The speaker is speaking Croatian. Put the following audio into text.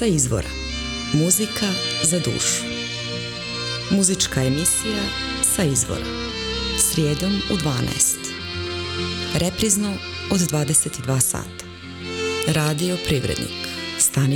Sa izvora. Muzika za dušu. Muzička emisija Sa izvora. Srijedom u 12. Reprizno od 22 sata. Radio Privrednik.